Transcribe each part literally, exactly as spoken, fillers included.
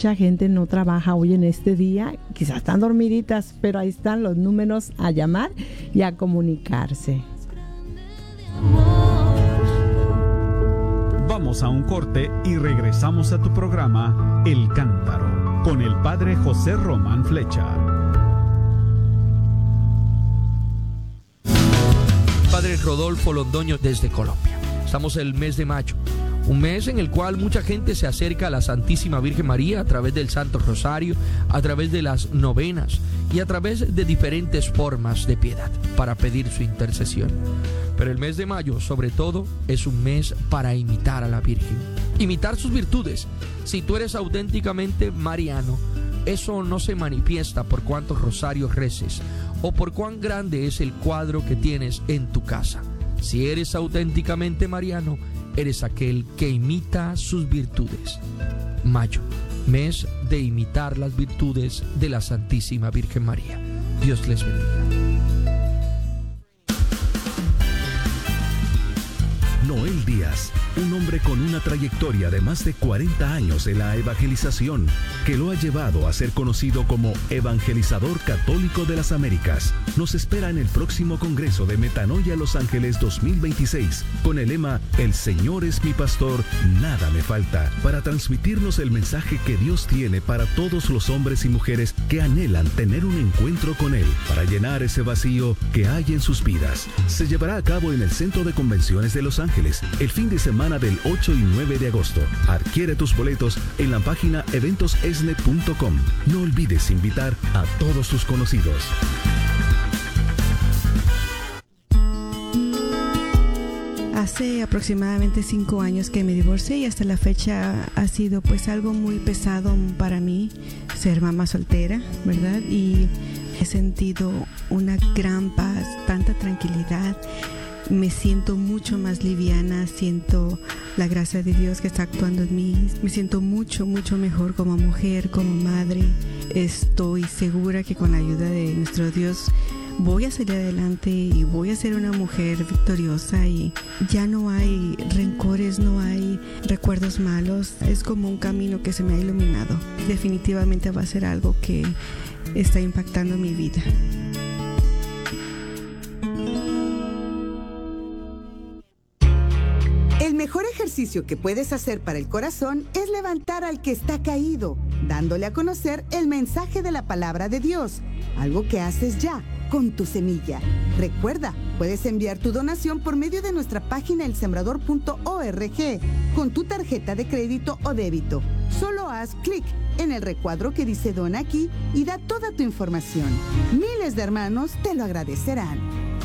mucha gente no trabaja hoy en este día, quizás están dormiditas, pero ahí están los números a llamar y a comunicarse. Vamos a un corte y regresamos a tu programa El Cántaro con el padre José Román Flecha. Padre Rodolfo Londoño desde Colombia. Estamos en el mes de mayo, un mes en el cual mucha gente se acerca a la Santísima Virgen María a través del Santo Rosario, a través de las novenas y a través de diferentes formas de piedad para pedir su intercesión. Pero el mes de mayo, sobre todo, es un mes para imitar a la Virgen, imitar sus virtudes. Si tú eres auténticamente mariano, eso no se manifiesta por cuántos rosarios reces o por cuán grande es el cuadro que tienes en tu casa. Si eres auténticamente mariano, eres aquel que imita sus virtudes. Mayo, mes de imitar las virtudes de la Santísima Virgen María. Dios les bendiga. Noel Díaz, un hombre con una trayectoria de más de cuarenta años en la evangelización, que lo ha llevado a ser conocido como Evangelizador Católico de las Américas, nos espera en el próximo Congreso de Metanoia Los Ángeles dos mil veintiséis, con el lema El Señor es mi pastor, nada me falta, para transmitirnos el mensaje que Dios tiene para todos los hombres y mujeres que anhelan tener un encuentro con Él, para llenar ese vacío que hay en sus vidas. Se llevará a cabo en el Centro de Convenciones de Los Ángeles el fin de semana del ocho y nueve de agosto. Adquiere tus boletos en la página eventos esne punto com. No olvides invitar a todos tus conocidos. Hace aproximadamente cinco años que me divorcié y hasta la fecha ha sido pues algo muy pesado para mí ser mamá soltera, ¿verdad? Y he sentido una gran paz, tanta tranquilidad. Me siento mucho más liviana, siento la gracia de Dios que está actuando en mí, me siento mucho, mucho mejor como mujer, como madre. Estoy segura que con la ayuda de nuestro Dios voy a salir adelante y voy a ser una mujer victoriosa y ya no hay rencores, no hay recuerdos malos. Es como un camino que se me ha iluminado. Definitivamente va a ser algo que está impactando mi vida. El mejor ejercicio que puedes hacer para el corazón es levantar al que está caído, dándole a conocer el mensaje de la palabra de Dios, algo que haces ya con tu semilla. Recuerda, puedes enviar tu donación por medio de nuestra página el sembrador punto org con tu tarjeta de crédito o débito. Solo haz clic en el recuadro que dice Dona aquí y da toda tu información. Miles de hermanos te lo agradecerán.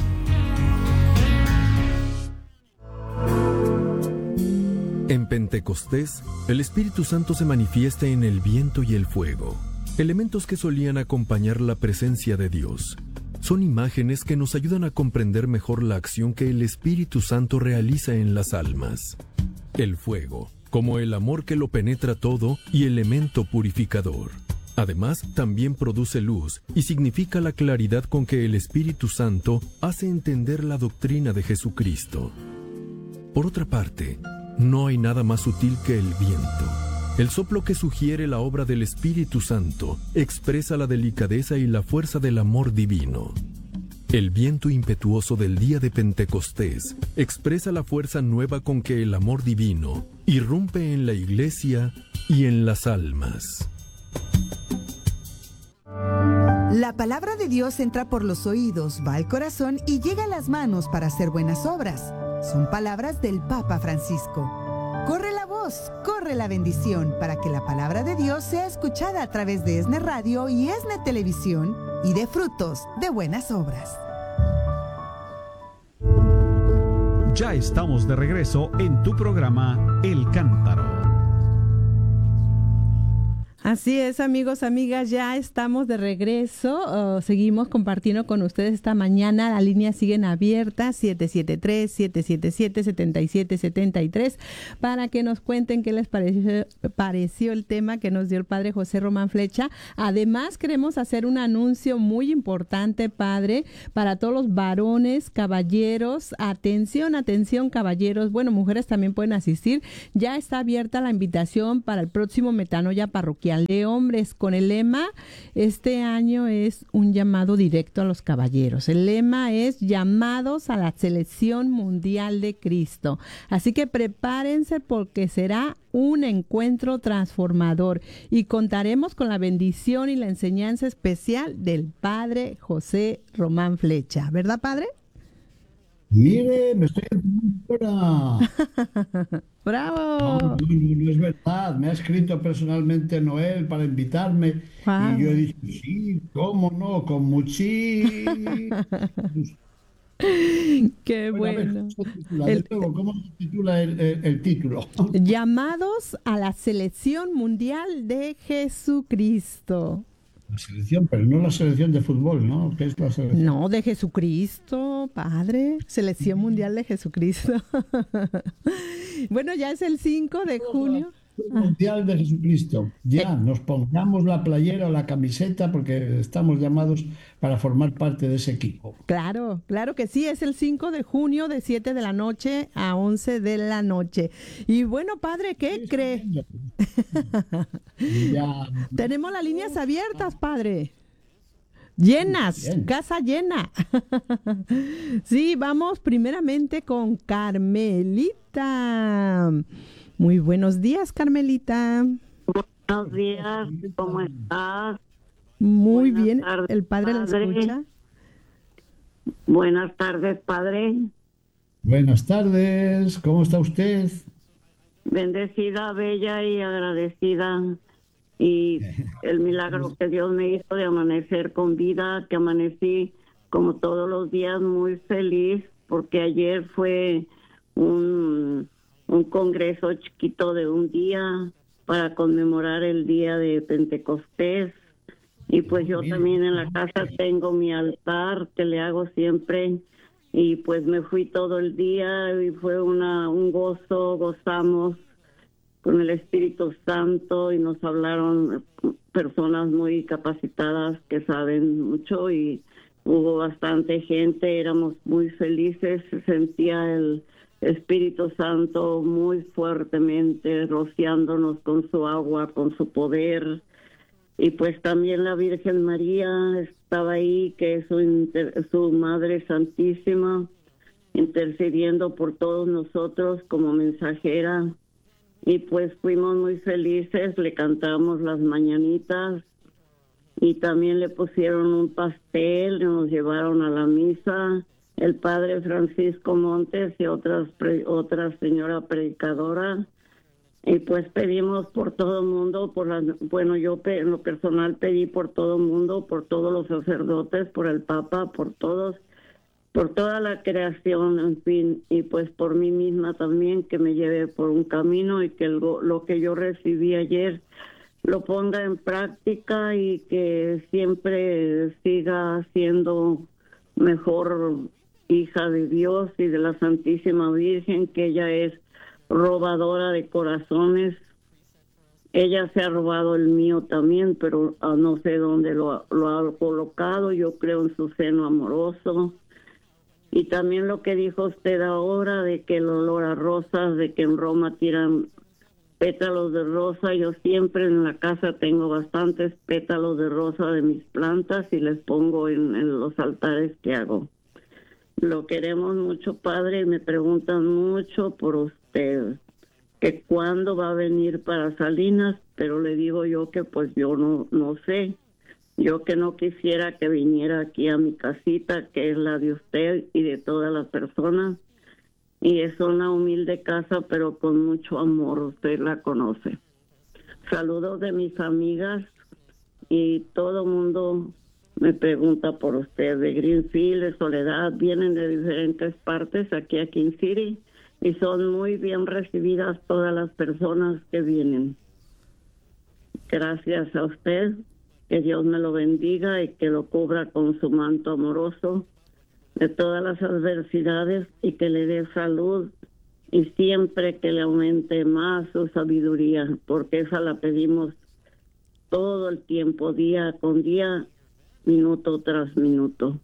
En Pentecostés, el Espíritu Santo se manifiesta en el viento y el fuego, elementos que solían acompañar la presencia de Dios. Son imágenes que nos ayudan a comprender mejor la acción que el Espíritu Santo realiza en las almas. El fuego, como el amor que lo penetra todo y elemento purificador. Además, también produce luz y significa la claridad con que el Espíritu Santo hace entender la doctrina de Jesucristo. Por otra parte, no hay nada más sutil que el viento. El soplo que sugiere la obra del Espíritu Santo expresa la delicadeza y la fuerza del amor divino. El viento impetuoso del día de Pentecostés expresa la fuerza nueva con que el amor divino irrumpe en la iglesia y en las almas. La palabra de Dios entra por los oídos, va al corazón y llega a las manos para hacer buenas obras. Son palabras del Papa Francisco. Corre la voz, corre la bendición para que la palabra de Dios sea escuchada a través de ESNE Radio y ESNE Televisión y de frutos de buenas obras. Ya estamos de regreso en tu programa El Cántaro. Así es, amigos, amigas, ya estamos de regreso. Uh, seguimos compartiendo con ustedes esta mañana. Las líneas siguen abiertas, siete siete tres, siete siete siete, siete siete siete tres, para que nos cuenten qué les pareció, pareció el tema que nos dio el Padre José Román Flecha. Además, queremos hacer un anuncio muy importante, Padre, para todos los varones, caballeros. Atención, atención, caballeros. Bueno, mujeres también pueden asistir. Ya está abierta la invitación para el próximo Metanoia Parroquial. Mundial de Hombres con el lema, este año es un llamado directo a los caballeros. El lema es llamados a la selección mundial de Cristo. Así que prepárense porque será un encuentro transformador y contaremos con la bendición y la enseñanza especial del Padre José Román Flecha. ¿Verdad, Padre? Mire, me estoy enterando ahora. ¡Bravo! No, no, no, no es verdad. Me ha escrito personalmente Noel para invitarme Wow. y yo he dicho, sí, cómo no, con muchísimo. ¡Qué Bueno, a ver, bueno! ¿cómo se titula? De El- nuevo, ¿cómo se titula el, el- el título? Llamados a la selección mundial de Jesucristo. La selección, pero no la selección de fútbol, ¿no? ¿Qué es la selección? No, de Jesucristo, Padre. Selección mundial de Jesucristo. Bueno, ya es el cinco de junio. Mundial de Jesucristo. Ya, nos pongamos la playera o la camiseta porque estamos llamados para formar parte de ese equipo. Claro, claro que sí, es el cinco de junio de siete de la noche a once de la noche. Y bueno, Padre, ¿qué cree? Ya, Tenemos las líneas abiertas, Padre. Llenas, Bien. casa llena. Sí, vamos primeramente con Carmelita. Muy buenos días, Carmelita. Buenos días, ¿cómo estás? Muy Buenas bien, tardes, el Padre la Padre. escucha. Buenas tardes, Padre. buenas tardes, ¿cómo está usted? Bendecida, bella y agradecida. Y el milagro que Dios me hizo de amanecer con vida, que amanecí como todos los días muy feliz, porque ayer fue un, un congreso chiquito de un día para conmemorar el día de Pentecostés. Y pues yo también en la casa tengo mi altar que le hago siempre. Y pues me fui todo el día y fue una un gozo, gozamos con el Espíritu Santo y nos hablaron personas muy capacitadas que saben mucho y hubo bastante gente, éramos muy felices, se sentía el Espíritu Santo muy fuertemente rociándonos con su agua, con su poder. Y pues también la Virgen María estaba ahí, que es su, inter- su Madre Santísima, intercediendo por todos nosotros como mensajera. Y pues fuimos muy felices, le cantamos las mañanitas y también le pusieron un pastel, nos llevaron a la misa el padre Francisco Montes y otras pre- otra señora predicadora. Y pues pedimos por todo el mundo, por las, bueno, yo pe- en lo personal pedí por todo el mundo, por todos los sacerdotes, por el Papa, por todos, por toda la creación, en fin, y pues por mí misma también, que me lleve por un camino y que el, lo que yo recibí ayer lo ponga en práctica y que siempre siga siendo mejor hija de Dios y de la Santísima Virgen, que ella es robadora de corazones. Ella se ha robado el mío también, pero ah, no sé dónde lo, lo ha colocado. Yo creo en su seno amoroso. Y también lo que dijo usted ahora de que el olor a rosas, de que en Roma tiran pétalos de rosa. Yo siempre en la casa tengo bastantes pétalos de rosa de mis plantas y les pongo en, en los altares que hago. Lo queremos mucho, Padre, y me preguntan mucho por usted, que cuándo va a venir para Salinas, pero le digo yo que pues yo no, no sé. Yo que no quisiera que viniera aquí a mi casita, que es la de usted y de todas las personas. Y es una humilde casa, pero con mucho amor, usted la conoce. Saludos de mis amigas y todo mundo me pregunta por usted, de Greenfield, de Soledad, vienen de diferentes partes aquí a King City y son muy bien recibidas todas las personas que vienen. Gracias a usted, que Dios me lo bendiga y que lo cubra con su manto amoroso de todas las adversidades y que le dé salud y siempre que le aumente más su sabiduría, porque esa la pedimos todo el tiempo, día con día, minuto tras minuto.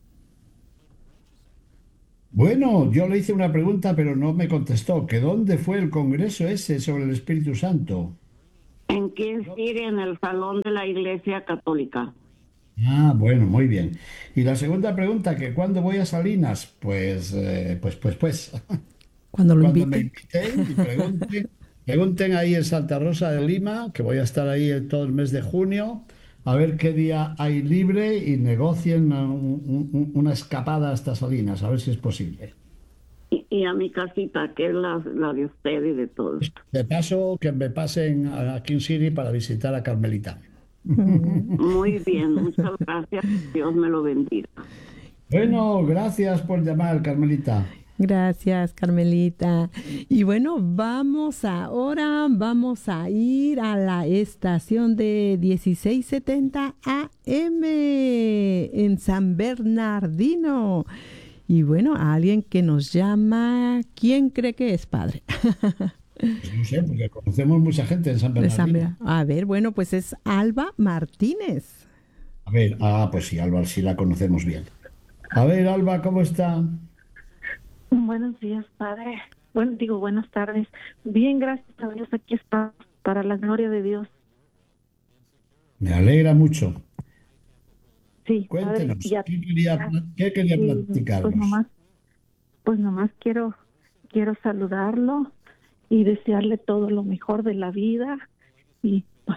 Bueno, yo le hice una pregunta, pero no me contestó. ¿Que dónde fue el congreso ese sobre el Espíritu Santo? En King City, en el salón de la Iglesia Católica. Ah, bueno, muy bien. Y la segunda pregunta, que ¿cuándo voy a Salinas? Pues, eh, pues, pues, pues, Cuando lo cuando me inviten. inviten y pregunten, pregunten ahí en Santa Rosa de Lima, que voy a estar ahí el- todo el mes de junio, a ver qué día hay libre y negocien una, un- un- una escapada hasta Salinas, a ver si es posible. Y, y a mi casita, que es la, la de usted y de todos. De paso, que me pasen a King City para visitar a Carmelita. Muy bien, muchas gracias. Dios me lo bendiga. Bueno, gracias por llamar, Carmelita. Gracias, Carmelita. Y bueno, vamos ahora, vamos a ir a la estación de dieciséis setenta A M en San Bernardino. Y bueno, a alguien que nos llama, ¿quién cree que es, padre? Pues no sé, porque conocemos mucha gente en San De San Bernardino. Ber- A ver, bueno, pues es Alba Martínez. A ver, ah, pues sí, Alba, sí la conocemos bien. A ver, Alba, ¿cómo está? Buenos días, padre. Bueno, digo, buenas tardes. Bien, gracias a Dios, aquí está, para la gloria de Dios. Me alegra mucho. Sí, padre, Cuéntenos, ya, ¿qué quería, ya, qué quería sí, pues platicarnos? nomás, pues nomás quiero, quiero saludarlo y desearle todo lo mejor de la vida y bueno,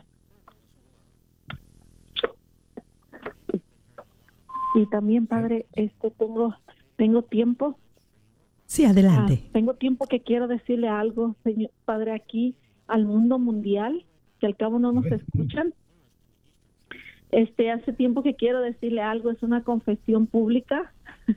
y también, padre, este tengo, tengo tiempo. Sí, Ah, adelante. tengo tiempo que quiero decirle algo, señor padre, aquí al mundo mundial, que al cabo no A nos ver, escuchan. Este, hace tiempo que quiero decirle algo, es una confesión pública.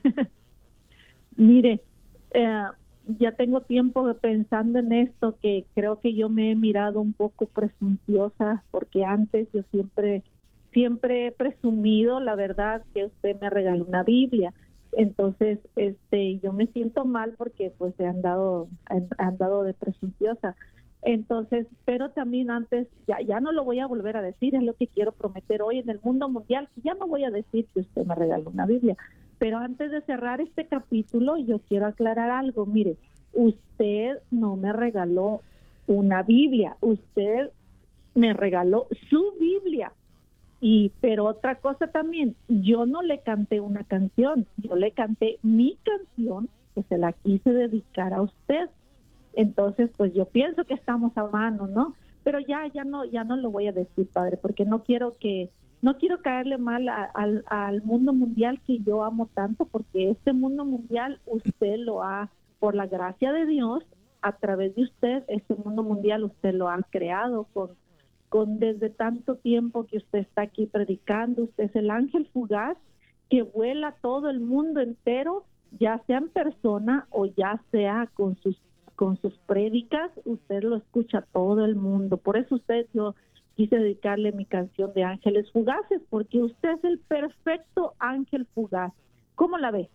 Mire, eh, ya tengo tiempo pensando en esto, que creo que yo me he mirado un poco presunciosa, porque antes yo siempre, siempre he presumido, la verdad, que usted me regaló una Biblia. Entonces, este, yo me siento mal porque pues he andado, he andado de presunciosa. Entonces, pero también antes, ya, ya no lo voy a volver a decir, es lo que quiero prometer hoy en el mundo mundial, que ya no voy a decir que usted me regaló una Biblia. Pero antes de cerrar este capítulo, yo quiero aclarar algo. Mire, usted no me regaló una Biblia, usted me regaló su Biblia. Y, pero otra cosa también, yo no le canté una canción, yo le canté mi canción, que se la quise dedicar a usted. Entonces, pues yo pienso que estamos a mano, ¿no? Pero ya, ya no, ya no lo voy a decir, padre, porque no quiero que, no quiero caerle mal a- al, al mundo mundial que yo amo tanto, porque este mundo mundial usted lo ha, por la gracia de Dios, a través de usted, este mundo mundial usted lo ha creado con, con desde tanto tiempo que usted está aquí predicando. Usted es el ángel fugaz que vuela todo el mundo entero, ya sea en persona o ya sea con sus con sus prédicas, usted lo escucha todo el mundo. Por eso usted, yo quise dedicarle mi canción de Ángeles Fugaces, porque usted es el perfecto ángel fugaz. ¿Cómo la ve?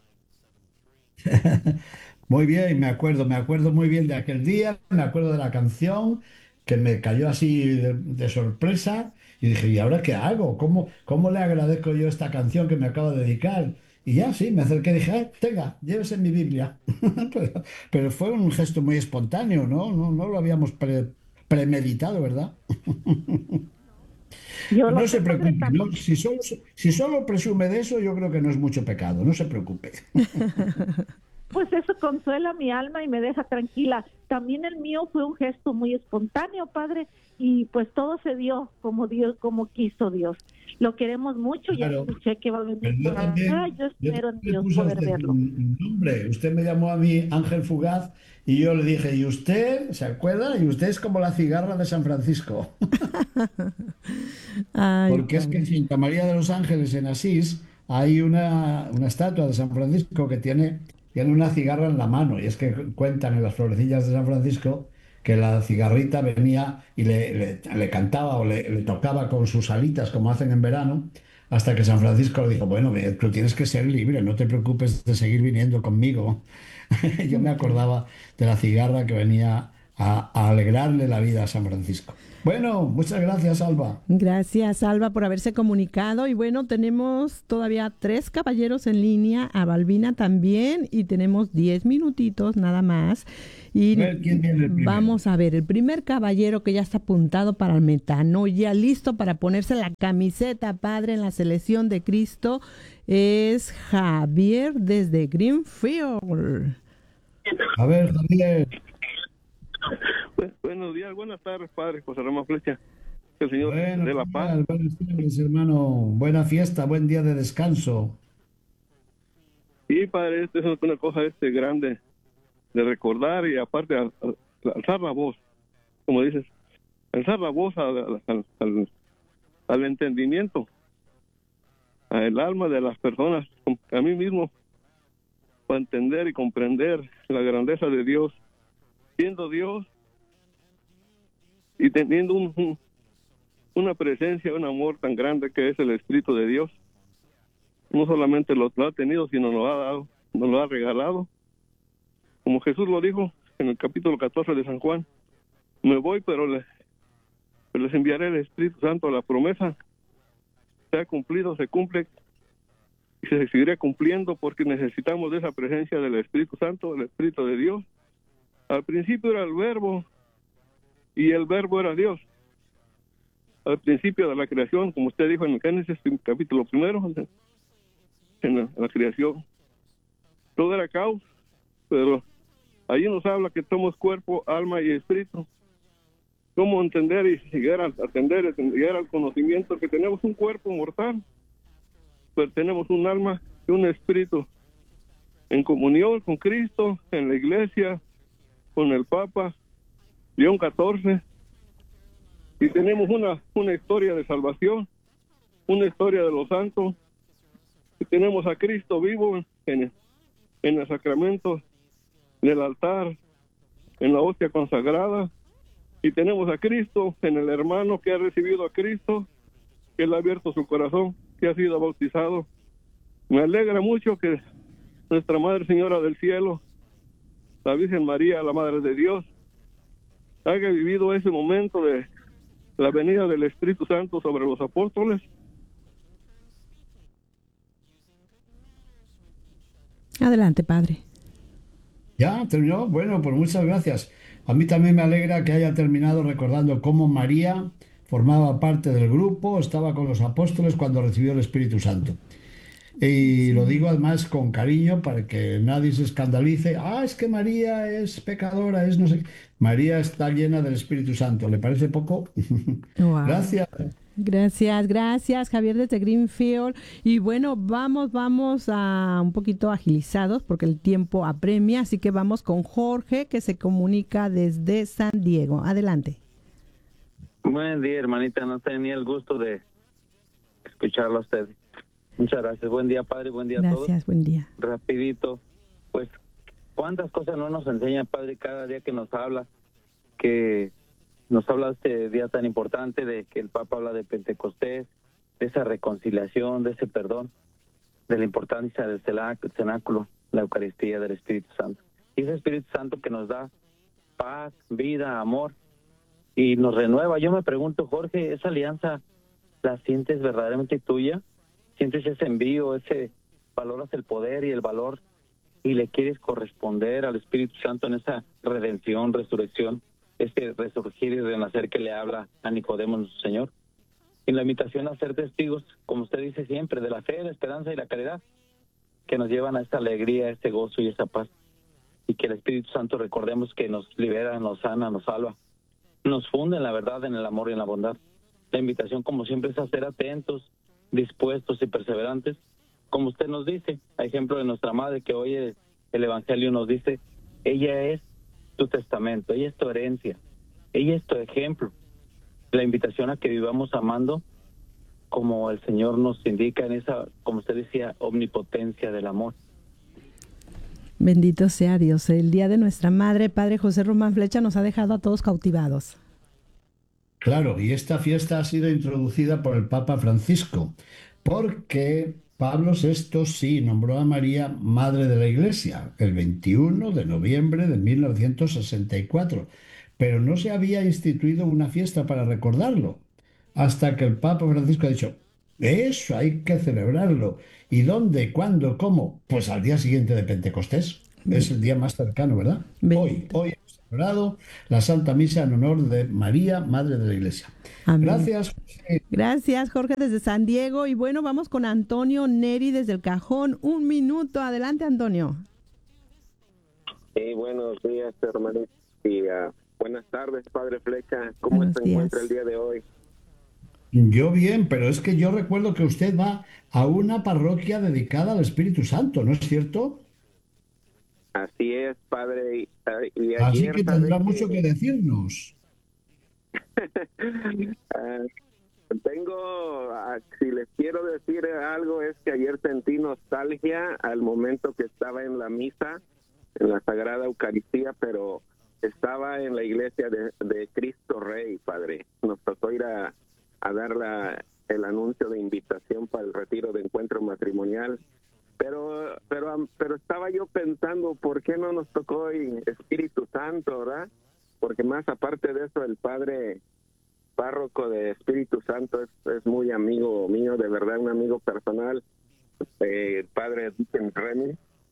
Muy bien, me acuerdo, me acuerdo muy bien de aquel día, me acuerdo de la canción que me cayó así de, de sorpresa y dije, ¿y ahora qué hago? ¿Cómo, cómo le agradezco yo esta canción que me acabo de dedicar? Y ya sí, me acerqué y dije, "Ay, tenga, llévese mi Biblia". Pero, pero fue un gesto muy espontáneo, ¿no? No, no lo habíamos pre- premeditado, ¿verdad? Yo lo No se sé, padre, preocupe, también. ¿no? Si solo, si solo presume de eso, yo creo que no es mucho pecado, no se preocupe. Pues eso consuela mi alma y me deja tranquila. También el mío fue un gesto muy espontáneo, padre, y pues todo se dio como Dios, como quiso Dios. Lo queremos mucho, ya Claro, escuché que va a pero venir yo por acá, también, yo yo espero también en le Dios puse a poder usted verlo. un un nombre. Usted me llamó a mí Ángel Fugaz y yo le dije, ¿y usted se acuerda? Y usted es como la cigarra de San Francisco. Ay, Porque es que en padre. Santa María de los Ángeles, en Asís, hay una, una estatua de San Francisco que tiene, tiene una cigarra en la mano. Y es que cuentan en las florecillas de San Francisco que la cigarrita venía y le, le- le cantaba o le, le tocaba con sus alitas, como hacen en verano, hasta que San Francisco le dijo, bueno, ve, tú tienes que ser libre, no te preocupes de seguir viniendo conmigo. Yo me acordaba de la cigarra que venía a, a alegrarle la vida a San Francisco. Bueno, muchas gracias, Alba. Gracias, Alba, por haberse comunicado. Y bueno, tenemos todavía tres caballeros en línea, a Balbina también, y tenemos diez minutitos nada más. Y a ver, ¿quién viene el primero? Vamos a ver, el primer caballero que ya está apuntado para el metanoia, listo para ponerse la camiseta, padre, en la selección de Cristo, es Javier desde Greenfield. A ver, Javier. Buenos días, buenas tardes, padre José Ramón Flecha. Que el Señor Bueno, de la paz. buenas tardes, hermano. Buena fiesta, buen día de descanso. Sí, padre, esto es una cosa este grande de recordar y aparte al, al, alzar la voz, como dices, alzar la voz al, al, al, al entendimiento, al alma de las personas, a mí mismo, para entender y comprender la grandeza de Dios, siendo Dios y teniendo un, un, una presencia, un amor tan grande que es el Espíritu de Dios. No solamente lo, lo ha tenido, sino lo ha dado, nos lo ha regalado. Como Jesús lo dijo en el capítulo catorce de San Juan, me voy, pero les, pero les enviaré el Espíritu Santo. La promesa se ha cumplido, se cumple y se seguirá cumpliendo porque necesitamos de esa presencia del Espíritu Santo, del Espíritu de Dios. Al principio era el Verbo y el Verbo era Dios. Al principio de la creación, como usted dijo en el Génesis, en el capítulo primero, en la, en la creación, todo era caos, pero allí nos habla que somos cuerpo, alma y espíritu. Cómo entender y llegar a atender, llegar al conocimiento que tenemos un cuerpo mortal, pero tenemos un alma y un espíritu en comunión con Cristo, en la iglesia, con el Papa León catorce, y tenemos una, una historia de salvación, una historia de los santos, y tenemos a Cristo vivo en, en el sacramento del altar, en la hostia consagrada, y tenemos a Cristo en el hermano que ha recibido a Cristo, que le ha abierto su corazón, que ha sido bautizado. Me alegra mucho que nuestra Madre Señora del Cielo, la Virgen María, la Madre de Dios, haya vivido ese momento de la venida del Espíritu Santo sobre los apóstoles. Adelante, padre. ¿Ya terminó? Bueno, pues muchas gracias. A mí también me alegra que haya terminado recordando cómo María formaba parte del grupo, estaba con los apóstoles cuando recibió el Espíritu Santo. Y lo digo además con cariño para que nadie se escandalice. Ah, es que María es pecadora, es no sé. María está llena del Espíritu Santo. ¿Le parece poco? Wow. Gracias. Gracias, gracias, Javier desde Greenfield. Y bueno, vamos, vamos a un poquito agilizados porque el tiempo apremia, así que vamos con Jorge, que se comunica desde San Diego. Adelante. Buen día, hermanita. No tenía el gusto de escucharlo a usted. Muchas gracias. Buen día, padre. Buen día gracias, a todos. Gracias, buen día. Rapidito, pues, ¿cuántas cosas no nos enseña, padre, cada día que nos habla? Que nos habla de este día tan importante, de que el Papa habla de Pentecostés, de esa reconciliación, de ese perdón, de la importancia del cenáculo, la Eucaristía del Espíritu Santo. Y ese Espíritu Santo que nos da paz, vida, amor, y nos renueva. Yo me pregunto, Jorge, ¿esa alianza la sientes verdaderamente tuya? ¿Sientes ese envío, ese valoras el poder y el valor y le quieres corresponder al Espíritu Santo en esa redención, resurrección, ese resurgir y renacer que le habla a Nicodemo, nuestro Señor? Y la invitación a ser testigos, como usted dice siempre, de la fe, la esperanza y la caridad, que nos llevan a esa alegría, ese gozo y esa paz. Y que el Espíritu Santo, recordemos que nos libera, nos sana, nos salva, nos funde en la verdad, en el amor y en la bondad. La invitación, como siempre, es a ser atentos, dispuestos y perseverantes, como usted nos dice, a ejemplo de nuestra madre, que hoy el, el Evangelio nos dice, ella es tu testamento, ella es tu herencia, ella es tu ejemplo. La invitación a que vivamos amando como el Señor nos indica en esa, como usted decía, omnipotencia del amor. Bendito sea Dios. El día de nuestra madre, Padre José Román Flecha, nos ha dejado a todos cautivados. Claro, y esta fiesta ha sido introducida por el Papa Francisco, porque Pablo sexto sí nombró a María Madre de la Iglesia el veintiuno de noviembre de mil novecientos sesenta y cuatro, pero no se había instituido una fiesta para recordarlo, hasta que el Papa Francisco ha dicho, eso hay que celebrarlo. ¿Y dónde, cuándo, cómo? Pues al día siguiente de Pentecostés. Es el día más cercano, ¿verdad? Hoy, hoy hemos celebrado la Santa Misa en honor de María, Madre de la Iglesia. Amén. Gracias. Gracias, Jorge, desde San Diego. Y bueno, vamos con Antonio Neri desde El Cajón. Un minuto. Adelante, Antonio. Sí, buenos días, hermanito. Y uh, buenas tardes, Padre Flecha. ¿Cómo Buenos se días. encuentra el día de hoy? Yo bien, pero es que yo recuerdo que usted va a una parroquia dedicada al Espíritu Santo, ¿no es cierto? Así es, Padre. Y, uh, y Así ayer, que tendrá ¿sabe mucho qué? que decirnos. Uh, tengo, uh, si les quiero decir algo, es que ayer sentí nostalgia al momento que estaba en la misa, en la Sagrada Eucaristía, pero estaba en la iglesia de, de Cristo Rey, Padre. Nos tocó ir a, a dar la, el anuncio de invitación para el retiro de encuentro matrimonial. Pero, pero, pero estaba yo pensando, ¿por qué no nos tocó hoy Espíritu Santo, verdad? Porque más aparte de eso, el padre párroco de Espíritu Santo es, es muy amigo mío, de verdad, un amigo personal, eh, el padre Dicken Remy.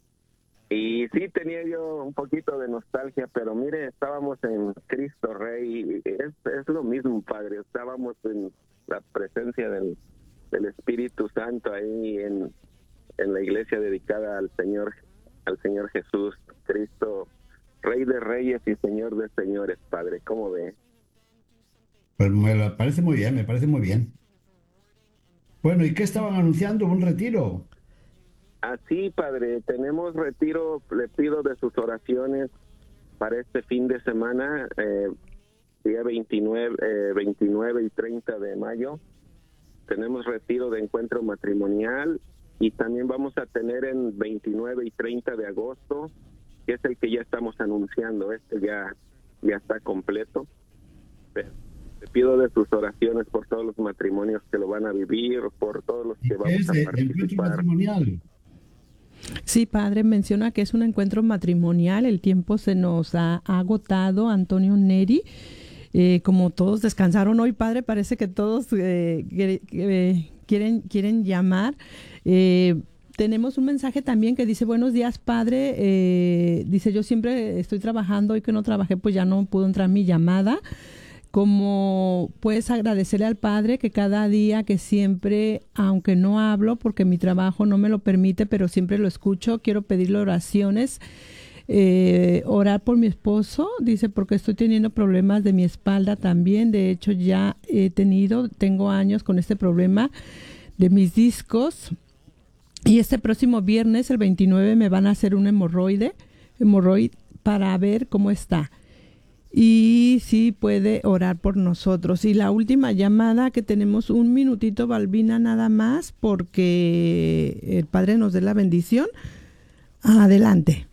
Y sí tenía yo un poquito de nostalgia, pero mire, estábamos en Cristo Rey, es, es lo mismo, Padre, estábamos en la presencia del, del Espíritu Santo ahí en, en la iglesia dedicada al Señor, al Señor Jesús, Cristo, Rey de Reyes y Señor de Señores, Padre, ¿cómo ve? Pues me parece muy bien, me parece muy bien. Bueno, ¿y qué estaban anunciando? ¿Un retiro? Así, Padre, tenemos retiro, le pido de sus oraciones para este fin de semana, eh, día veintinueve, eh, veintinueve y treinta de mayo. Tenemos retiro de encuentro matrimonial y también vamos a tener en veintinueve y treinta de agosto, que es el que ya estamos anunciando, este ya, ya está completo. Le pido de sus oraciones por todos los matrimonios que lo van a vivir, por todos los que vamos ¿Es a de encuentro participar. matrimonial? Sí, padre, menciona que es un encuentro matrimonial. El tiempo se nos ha, ha agotado, Antonio Neri. Eh, como todos descansaron hoy, padre, parece que todos eh, eh, quieren, quieren llamar. Eh, tenemos un mensaje también que dice, buenos días, padre. Eh, dice, yo siempre estoy trabajando, hoy que no trabajé, pues ya no pudo entrar mi llamada. Como puedes agradecerle al Padre que cada día, que siempre, aunque no hablo porque mi trabajo no me lo permite, pero siempre lo escucho, quiero pedirle oraciones, eh, orar por mi esposo, dice, porque estoy teniendo problemas de mi espalda también. De hecho, ya he tenido, tengo años con este problema de mis discos, y este próximo viernes, el veintinueve, me van a hacer un hemorroide, hemorroide para ver cómo está. Y sí puede orar por nosotros. Y la última llamada, que tenemos un minutito, Balbina, nada más, porque el Padre nos dé la bendición. Adelante.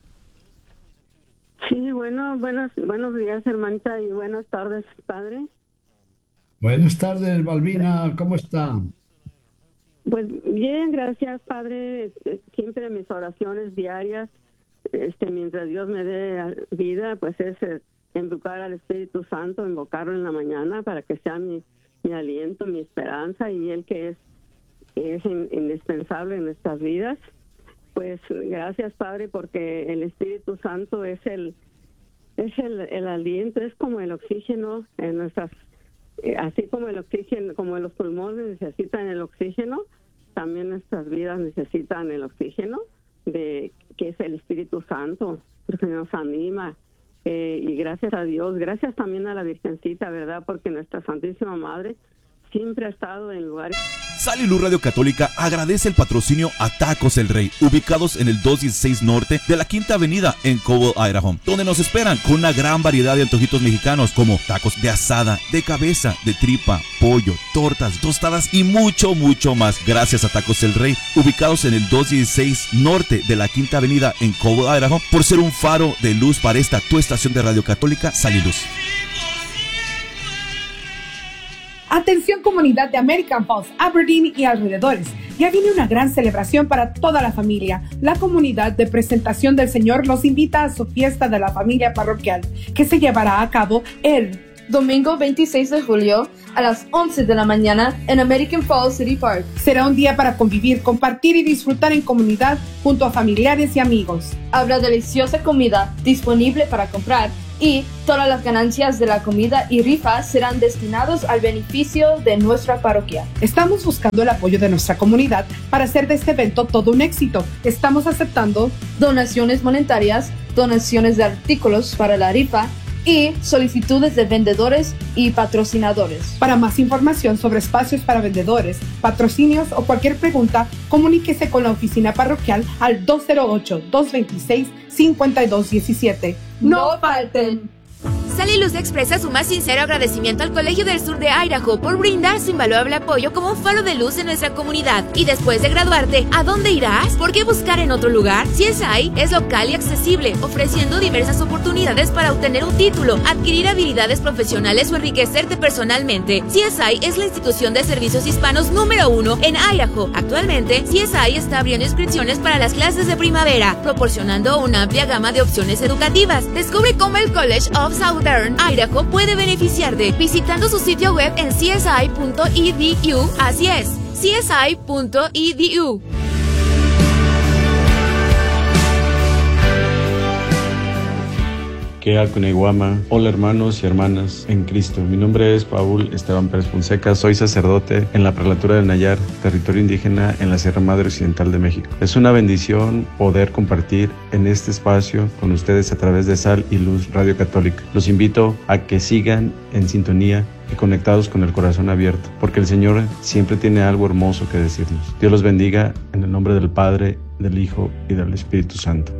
Sí, bueno, buenos, buenos días, hermanita, y buenas tardes, Padre. Buenas tardes, Balbina, ¿cómo está? Pues bien, gracias, Padre. Siempre mis oraciones diarias, este, mientras Dios me dé vida, pues es invocar al Espíritu Santo, invocarlo en la mañana para que sea mi, mi aliento, mi esperanza, y Él que es, es indispensable en nuestras vidas. Pues gracias, Padre, porque el Espíritu Santo es el es el, el aliento, es como el oxígeno en nuestras, eh, así como el oxígeno, como los pulmones necesitan el oxígeno, también nuestras vidas necesitan el oxígeno de que es el Espíritu Santo, porque nos anima. Eh, y gracias a Dios, gracias también a la Virgencita, ¿verdad? Porque nuestra Santísima Madre siempre ha estado en lugares... Sal y Luz Radio Católica agradece el patrocinio a Tacos El Rey, ubicados en el doscientos dieciséis Norte de la Quinta Avenida en Cobble, Idaho, donde nos esperan con una gran variedad de antojitos mexicanos como tacos de asada, de cabeza, de tripa, pollo, tortas, tostadas y mucho, mucho más. Gracias a Tacos El Rey, ubicados en el doscientos dieciséis Norte de la Quinta Avenida en Cobble, Idaho, por ser un faro de luz para esta tu estación de Radio Católica, Sal y Luz. Atención comunidad de American Falls, Aberdeen y alrededores. Ya viene una gran celebración para toda la familia. La comunidad de Presentación del Señor los invita a su fiesta de la familia parroquial, que se llevará a cabo el domingo veintiséis de julio a las once de la mañana en American Falls City Park. Será un día para convivir, compartir y disfrutar en comunidad junto a familiares y amigos. Habrá deliciosa comida disponible para comprar y todas las ganancias de la comida y rifas serán destinados al beneficio de nuestra parroquia. Estamos buscando el apoyo de nuestra comunidad para hacer de este evento todo un éxito. Estamos aceptando donaciones monetarias, donaciones de artículos para la rifa y solicitudes de vendedores y patrocinadores. Para más información sobre espacios para vendedores, patrocinios o cualquier pregunta, comuníquese con la oficina parroquial al dos cero ocho, dos dos seis, cinco dos uno siete. ¡No falten! Sal y Luz expresa su más sincero agradecimiento al Colegio del Sur de Idaho por brindar su invaluable apoyo como un faro de luz en nuestra comunidad. Y después de graduarte, ¿a dónde irás? ¿Por qué buscar en otro lugar? C S I es local y accesible, ofreciendo diversas oportunidades para obtener un título, adquirir habilidades profesionales o enriquecerte personalmente. C S I es la institución de servicios hispanos número uno en Idaho. Actualmente, C S I está abriendo inscripciones para las clases de primavera, proporcionando una amplia gama de opciones educativas. Descubre cómo el College of Southern Idaho puede beneficiarte visitando su sitio web en c s i punto e d u. Así es, c s i punto e d u. Keakuneguama. Hola hermanos y hermanas en Cristo. Mi nombre es Paul Esteban Pérez Fonseca. Soy sacerdote en la Prelatura del Nayar, territorio indígena en la Sierra Madre Occidental de México. Es una bendición poder compartir en este espacio con ustedes a través de Sal y Luz Radio Católica. Los invito a que sigan en sintonía y conectados con el corazón abierto, porque el Señor siempre tiene algo hermoso que decirnos. Dios los bendiga en el nombre del Padre, del Hijo y del Espíritu Santo.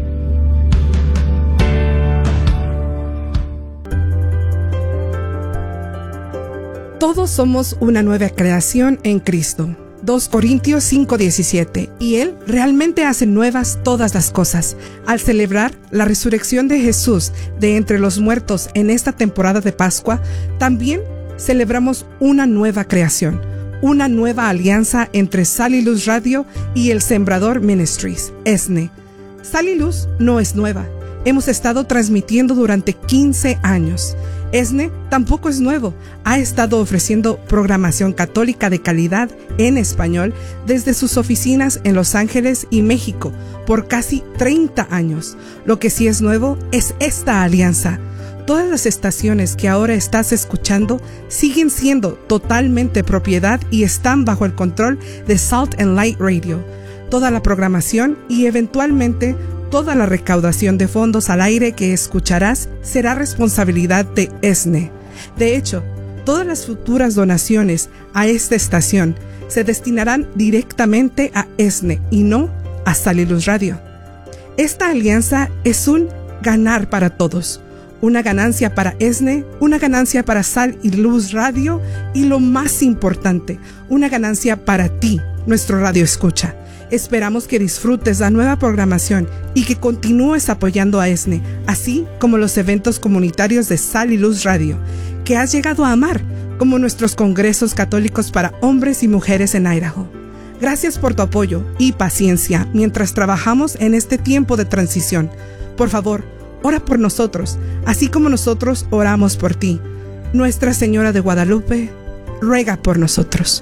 Todos somos una nueva creación en Cristo. dos Corintios cinco diecisiete. Y Él realmente hace nuevas todas las cosas. Al celebrar la resurrección de Jesús de entre los muertos en esta temporada de Pascua, también celebramos una nueva creación, una nueva alianza entre Sal y Luz Radio y el Sembrador Ministries, E S N E. Sal y Luz no es nueva. Hemos estado transmitiendo durante quince años. E S N E tampoco es nuevo. Ha estado ofreciendo programación católica de calidad en español desde sus oficinas en Los Ángeles y México por casi treinta años. Lo que sí es nuevo es esta alianza. Todas las estaciones que ahora estás escuchando siguen siendo totalmente propiedad y están bajo el control de Salt and Light Radio. Toda la programación y eventualmente toda la recaudación de fondos al aire que escucharás será responsabilidad de E S N E. De hecho, todas las futuras donaciones a esta estación se destinarán directamente a E S N E y no a Sal y Luz Radio. Esta alianza es un ganar para todos. Una ganancia para E S N E, una ganancia para Sal y Luz Radio y lo más importante, una ganancia para ti, nuestro radio escucha. Esperamos que disfrutes la nueva programación y que continúes apoyando a E S N E, así como los eventos comunitarios de Sal y Luz Radio, que has llegado a amar, como nuestros congresos católicos para hombres y mujeres en Idaho. Gracias por tu apoyo y paciencia mientras trabajamos en este tiempo de transición. Por favor, ora por nosotros, así como nosotros oramos por ti. Nuestra Señora de Guadalupe, ruega por nosotros.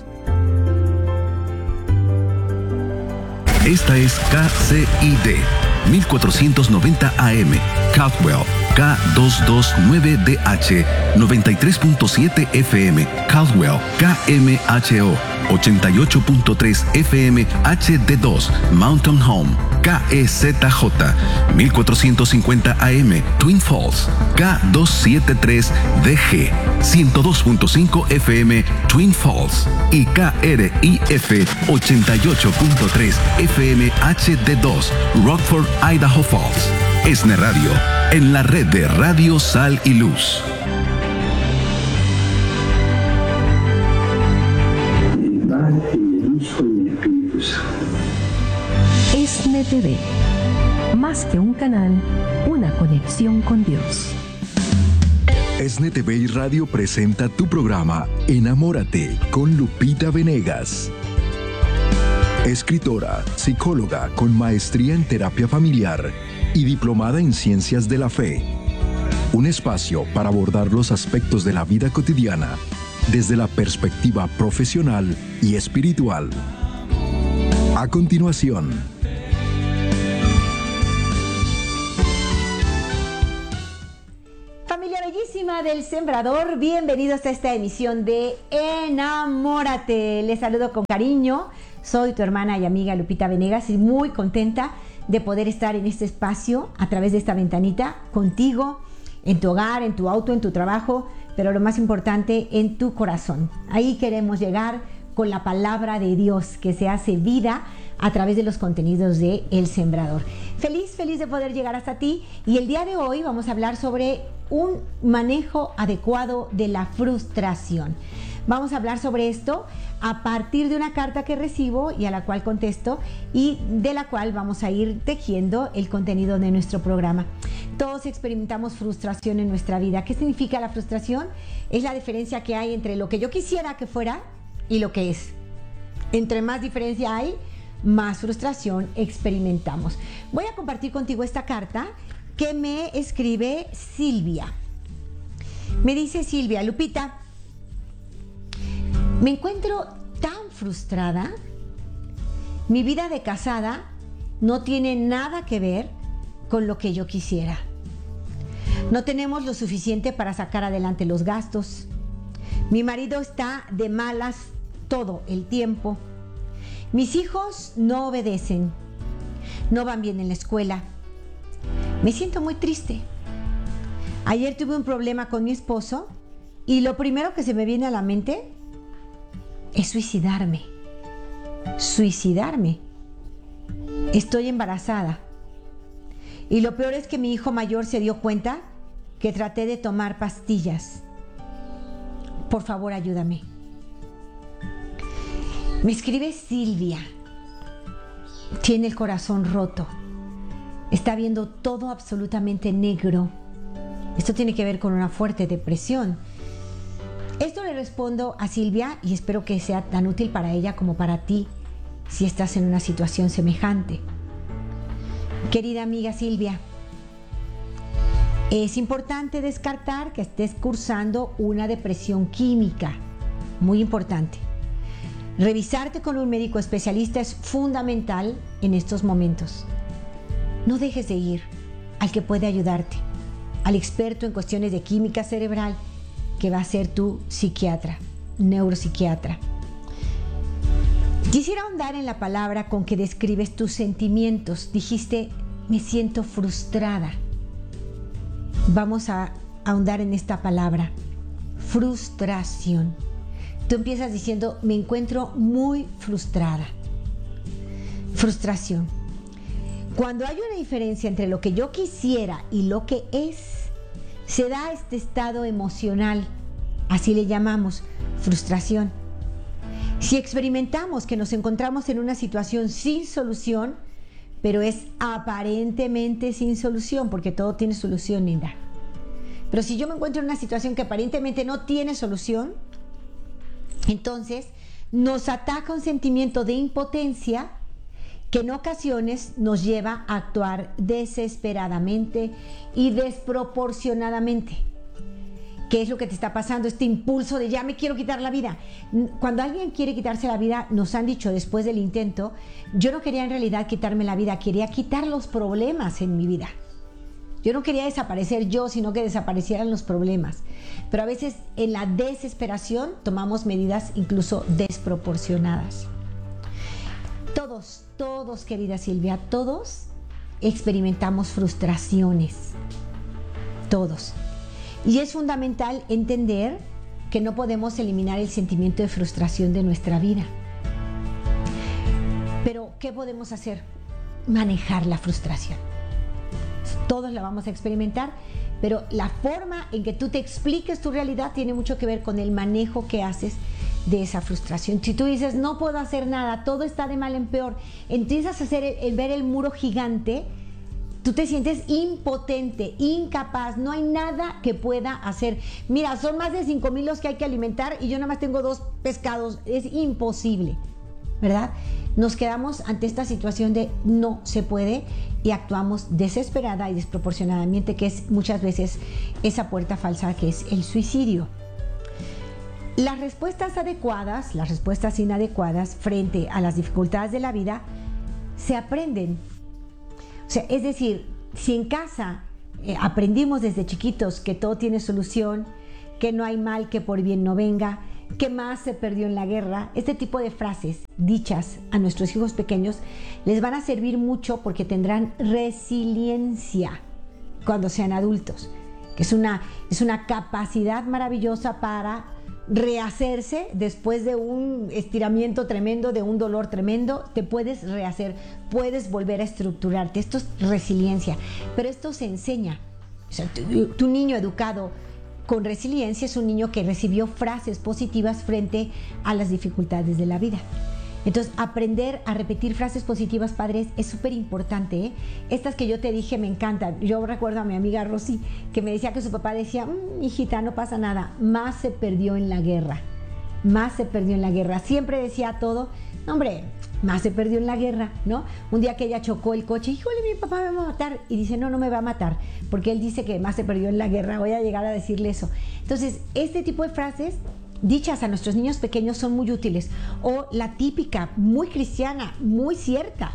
Esta es K C I D, mil cuatrocientos noventa A M, Caldwell, K doscientos veintinueve D H, noventa y tres punto siete F M, Caldwell, K M H O, ochenta y ocho punto tres F M H D dos, Mountain Home, K E Z J, mil cuatrocientos cincuenta A M, Twin Falls, K doscientos setenta y tres D G, ciento dos punto cinco F M, Twin Falls, y K R I F, ochenta y ocho punto tres F M H D dos, Rockford, Idaho Falls. E S N E Radio, en la red de Radio Sal y Luz. E S N E T V, más que un canal, una conexión con Dios. S N T V y Radio presenta tu programa Enamórate con Lupita Venegas. Escritora, psicóloga con maestría en terapia familiar y diplomada en ciencias de la fe. Un espacio para abordar los aspectos de la vida cotidiana desde la perspectiva profesional y espiritual. A continuación, familia bellísima del Sembrador, bienvenidos a esta emisión de Enamórate. Les saludo con cariño, soy tu hermana y amiga Lupita Venegas y muy contenta de poder estar en este espacio a través de esta ventanita contigo, en tu hogar, en tu auto, en tu trabajo, pero lo más importante, en tu corazón. Ahí queremos llegar con la palabra de Dios que se hace vida a través de los contenidos de El Sembrador. Feliz, feliz de poder llegar hasta ti, y el día de hoy vamos a hablar sobre un manejo adecuado de la frustración. Vamos a hablar sobre esto a partir de una carta que recibo y a la cual contesto, y de la cual vamos a ir tejiendo el contenido de nuestro programa. Todos experimentamos frustración en nuestra vida. ¿Qué significa la frustración? Es la diferencia que hay entre lo que yo quisiera que fuera y lo que es. Entre más diferencia hay, más frustración experimentamos. Voy a compartir contigo esta carta que me escribe Silvia. Me dice Silvia: Lupita, me encuentro tan frustrada. Mi vida de casada no tiene nada que ver con lo que yo quisiera. No tenemos lo suficiente para sacar adelante los gastos. Mi marido está de malas todo el tiempo. Mis hijos no obedecen. No van bien en la escuela. Me siento muy triste. Ayer tuve un problema con mi esposo y lo primero que se me viene a la mente es suicidarme. Suicidarme. Estoy embarazada. Y lo peor es que mi hijo mayor se dio cuenta que traté de tomar pastillas. Por favor, ayúdame. Me escribe Silvia. Tiene el corazón roto. Está viendo todo absolutamente negro. Esto tiene que ver con una fuerte depresión. Esto le respondo a Silvia y espero que sea tan útil para ella como para ti si estás en una situación semejante. Querida amiga Silvia, es importante descartar que estés cursando una depresión química. Muy importante. Revisarte con un médico especialista es fundamental en estos momentos. No dejes de ir al que puede ayudarte, al experto en cuestiones de química cerebral, que va a ser tu psiquiatra, neuropsiquiatra. Quisiera ahondar en la palabra con que describes tus sentimientos. Dijiste: me siento frustrada. Vamos a ahondar en esta palabra, frustración. Tú empiezas diciendo: me encuentro muy frustrada. Frustración. Cuando hay una diferencia entre lo que yo quisiera y lo que es, se da este estado emocional, así le llamamos, frustración. Si experimentamos que nos encontramos en una situación sin solución, pero es aparentemente sin solución, porque todo tiene solución, linda. Pero si yo me encuentro en una situación que aparentemente no tiene solución, entonces nos ataca un sentimiento de impotencia que en ocasiones nos lleva a actuar desesperadamente y desproporcionadamente. ¿Qué es lo que te está pasando? Este impulso de ya me quiero quitar la vida. Cuando alguien quiere quitarse la vida, nos han dicho después del intento: yo no quería en realidad quitarme la vida, quería quitar los problemas en mi vida. Yo no quería desaparecer yo, sino que desaparecieran los problemas. Pero a veces en la desesperación tomamos medidas incluso desproporcionadas. Todos, todos, querida Silvia, todos experimentamos frustraciones. Todos. Y es fundamental entender que no podemos eliminar el sentimiento de frustración de nuestra vida. Pero, ¿qué podemos hacer? Manejar la frustración. Todos la vamos a experimentar, pero la forma en que tú te expliques tu realidad tiene mucho que ver con el manejo que haces de esa frustración. Si tú dices: no puedo hacer nada, todo está de mal en peor, empiezas a hacer el, el ver el muro gigante tú te sientes impotente, incapaz, no hay nada que pueda hacer. Mira, son más de cinco mil los que hay que alimentar y yo nada más tengo dos pescados, es imposible, ¿verdad? Nos quedamos ante esta situación de no se puede y actuamos desesperada y desproporcionadamente, que es muchas veces esa puerta falsa que es el suicidio. Las respuestas adecuadas, las respuestas inadecuadas frente a las dificultades de la vida se aprenden. O sea, es decir, si en casa eh, aprendimos desde chiquitos que todo tiene solución, que no hay mal que por bien no venga, que más se perdió en la guerra, este tipo de frases dichas a nuestros hijos pequeños les van a servir mucho porque tendrán resiliencia cuando sean adultos, que es una, es una capacidad maravillosa para rehacerse después de un estiramiento tremendo, de un dolor tremendo. Te puedes rehacer, puedes volver a estructurarte. Esto es resiliencia, pero esto se enseña. O sea, tu, tu niño educado con resiliencia es un niño que recibió frases positivas frente a las dificultades de la vida. Entonces, aprender a repetir frases positivas, padres, es súper importante, ¿eh? Estas que yo te dije me encantan. Yo recuerdo a mi amiga Rosy que me decía que su papá decía, mmm, hijita, no pasa nada, más se perdió en la guerra, más se perdió en la guerra. Siempre decía todo, hombre, más se perdió en la guerra, ¿no? Un día que ella chocó el coche, híjole, mi papá me va a matar. Y dice, no, no me va a matar, porque él dice que más se perdió en la guerra, voy a llegar a decirle eso. Entonces, este tipo de frases dichas a nuestros niños pequeños son muy útiles. O la típica, muy cristiana, muy cierta: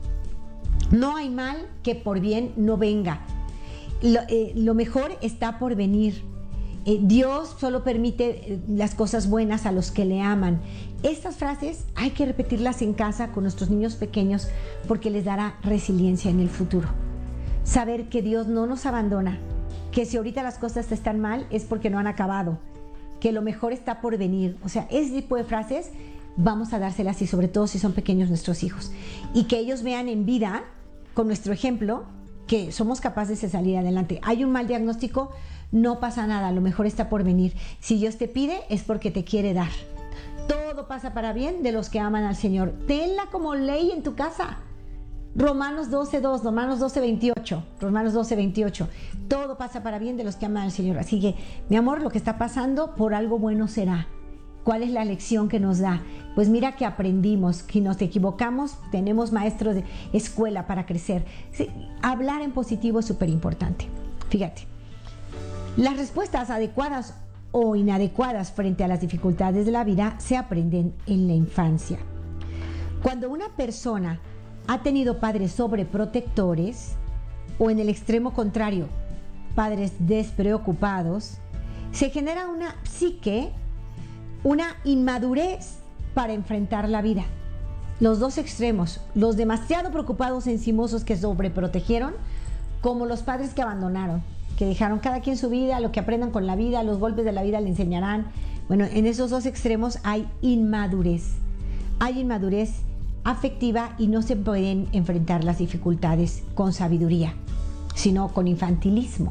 no hay mal que por bien no venga. Lo, eh, lo mejor está por venir. Eh, Dios solo permite eh, las cosas buenas a los que le aman. Estas frases hay que repetirlas en casa con nuestros niños pequeños porque les dará resiliencia en el futuro. Saber que Dios no nos abandona, que si ahorita las cosas están mal es porque no han acabado, que lo mejor está por venir. O sea, ese tipo de frases vamos a dárselas, y sobre todo si son pequeños nuestros hijos, y que ellos vean en vida, con nuestro ejemplo, que somos capaces de salir adelante. Hay un mal diagnóstico, no pasa nada, lo mejor está por venir. Si Dios te pide es porque te quiere dar. Todo pasa para bien de los que aman al Señor. Tenla como ley en tu casa. Romanos doce dos, Romanos doce veintiocho, Romanos doce veintiocho. Todo pasa para bien de los que aman al Señor. Así que, mi amor, lo que está pasando por algo bueno será. ¿Cuál es la lección que nos da? Pues mira que aprendimos, que nos equivocamos, tenemos maestros de escuela para crecer. Sí, hablar en positivo es súper importante. Fíjate, las respuestas adecuadas o inadecuadas frente a las dificultades de la vida se aprenden en la infancia. Cuando una persona ha tenido padres sobreprotectores, o en el extremo contrario, padres despreocupados, se genera una psique, una inmadurez para enfrentar la vida. Los dos extremos, los demasiado preocupados, encimosos, que sobreprotegieron, como los padres que abandonaron, que dejaron cada quien su vida, lo que aprendan con la vida, los golpes de la vida le enseñarán. Bueno, en esos dos extremos hay inmadurez. Hay inmadurez afectiva y no se pueden enfrentar las dificultades con sabiduría, sino con infantilismo.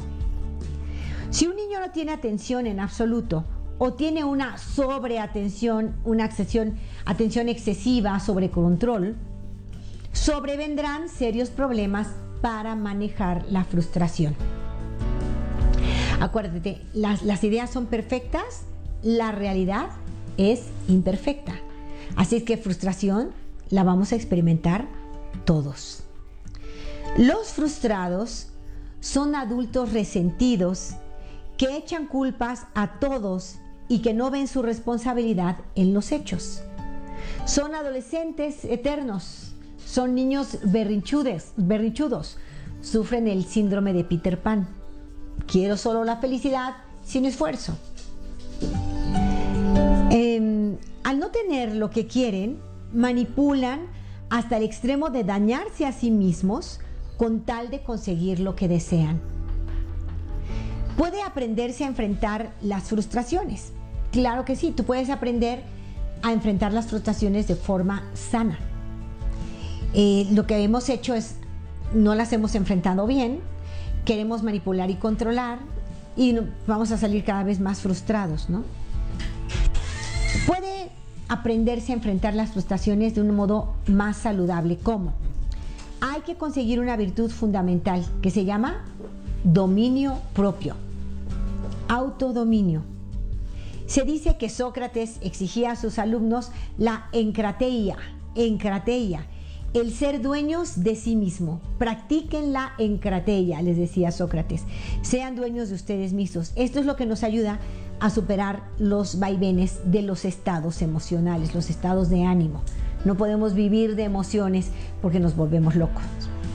Si un niño no tiene atención en absoluto, o tiene una sobreatención, una atención, atención excesiva, sobre control, sobrevendrán serios problemas para manejar la frustración. Acuérdate, las, las ideas son perfectas, la realidad es imperfecta. Así es que frustración la vamos a experimentar todos. Los frustrados son adultos resentidos que echan culpas a todos y que no ven su responsabilidad en los hechos. Son adolescentes eternos, son niños berrinchudes, berrinchudos, sufren el síndrome de Peter Pan. Quiero solo la felicidad sin esfuerzo. Eh, al no tener lo que quieren, manipulan hasta el extremo de dañarse a sí mismos con tal de conseguir lo que desean. Puede aprenderse a enfrentar las frustraciones. Claro que sí, tú puedes aprender a enfrentar las frustraciones de forma sana. Eh, lo que hemos hecho es, no las hemos enfrentado bien, queremos manipular y controlar y vamos a salir cada vez más frustrados, ¿no? Puede aprenderse a enfrentar las frustraciones de un modo más saludable. ¿Cómo? Hay hay que conseguir una virtud fundamental que se llama dominio propio, autodominio. Se dice que Sócrates exigía a sus alumnos la encrateia, encrateia, el ser dueños de sí mismo. Practiquen la encrateia, les decía Sócrates. Sean dueños de ustedes mismos. Esto es lo que nos ayuda a superar los vaivenes de los estados emocionales, los estados de ánimo. No podemos vivir de emociones porque nos volvemos locos.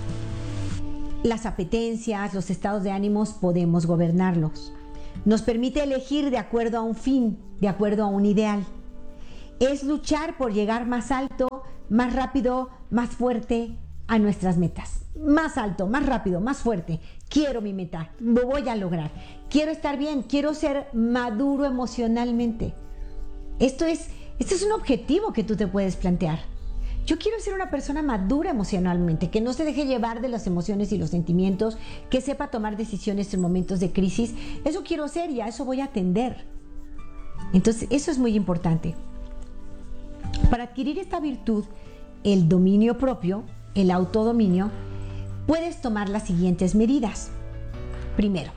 Las apetencias, los estados de ánimos, podemos gobernarlos. Nos permite elegir de acuerdo a un fin, de acuerdo a un ideal. Es luchar por llegar más alto, más rápido, más fuerte a nuestras metas. Más alto, más rápido, más fuerte. Quiero mi meta, lo voy a lograr. Quiero estar bien, quiero ser maduro emocionalmente. Esto es, esto es un objetivo que tú te puedes plantear. Yo quiero ser una persona madura emocionalmente, que no se deje llevar de las emociones y los sentimientos, que sepa tomar decisiones en momentos de crisis. Eso quiero ser y a eso voy a atender. Entonces, eso es muy importante. Para adquirir esta virtud, el dominio propio, el autodominio, puedes tomar las siguientes medidas. Primero,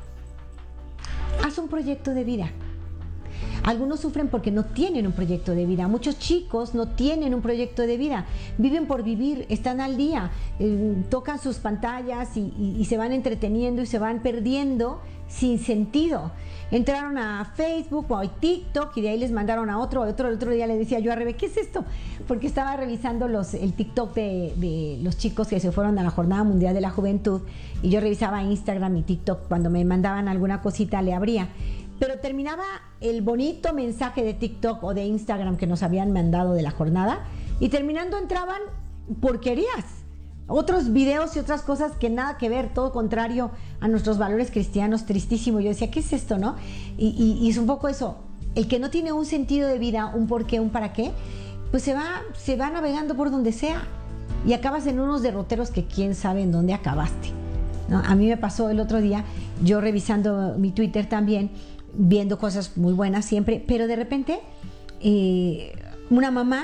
haz un proyecto de vida. Algunos sufren porque no tienen un proyecto de vida. Muchos chicos no tienen un proyecto de vida. Viven por vivir, están al día, eh, tocan sus pantallas y, y, y se van entreteniendo y se van perdiendo sin sentido. Entraron a Facebook o a TikTok y de ahí les mandaron a otro. Otro el otro día le decía yo a Rebe, ¿qué es esto? Porque estaba revisando los, el TikTok de, de los chicos que se fueron a la Jornada Mundial de la Juventud y yo revisaba Instagram y TikTok. Cuando me mandaban alguna cosita le abría. Pero terminaba el bonito mensaje de TikTok o de Instagram que nos habían mandado de la jornada y terminando entraban porquerías, otros videos y otras cosas que nada que ver, todo contrario a nuestros valores cristianos, tristísimo. Yo decía, ¿qué es esto, no? Y, y, y es un poco eso, el que no tiene un sentido de vida, un por qué, un para qué, pues se va, se va navegando por donde sea y acabas en unos derroteros que quién sabe en dónde acabaste, ¿no? A mí me pasó el otro día, yo revisando mi Twitter también, viendo cosas muy buenas siempre, pero de repente eh, una mamá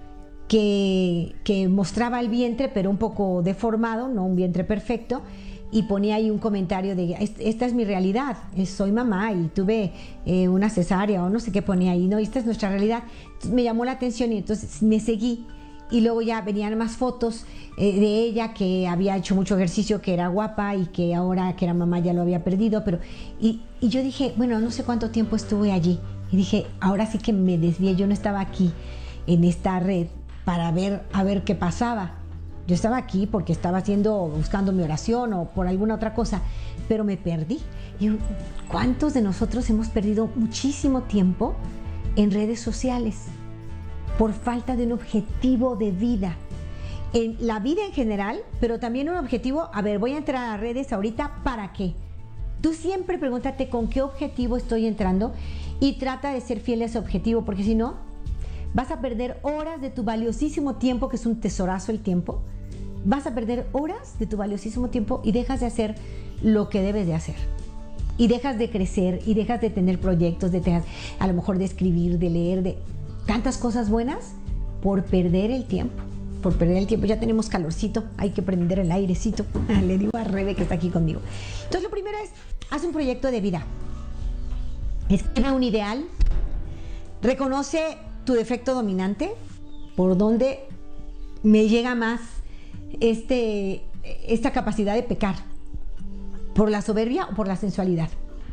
que, que mostraba el vientre pero un poco deformado, no un vientre perfecto, y ponía ahí un comentario de esta es mi realidad, soy mamá y tuve eh, una cesárea o no sé qué ponía ahí, no, esta es nuestra realidad. Entonces, me llamó la atención y entonces me seguí y luego ya venían más fotos eh, de ella que había hecho mucho ejercicio, que era guapa y que ahora que era mamá ya lo había perdido, pero y, y yo dije, bueno, no sé cuánto tiempo estuve allí y dije, ahora sí que me desvié, yo no estaba aquí en esta red para ver a ver qué pasaba. Yo estaba aquí porque estaba haciendo, buscando mi oración o por alguna otra cosa, pero me perdí. Y ¿cuántos de nosotros hemos perdido muchísimo tiempo en redes sociales por falta de un objetivo de vida? En la vida en general, pero también un objetivo, a ver, voy a entrar a redes ahorita, ¿para qué? Tú siempre pregúntate con qué objetivo estoy entrando y trata de ser fiel a ese objetivo, porque si no, vas a perder horas de tu valiosísimo tiempo, que es un tesorazo el tiempo. Vas a perder horas de tu valiosísimo tiempo y dejas de hacer lo que debes de hacer. Y dejas de crecer y dejas de tener proyectos, de dejas, a lo mejor de escribir, de leer, de tantas cosas buenas por perder el tiempo. Por perder el tiempo. Ya tenemos calorcito, hay que prender el airecito. Le digo a Rebe que está aquí conmigo. Entonces lo primero es, haz un proyecto de vida. Escribe un ideal. Reconoce tu defecto dominante, por donde me llega más este, esta capacidad de pecar, por la soberbia o por la sensualidad.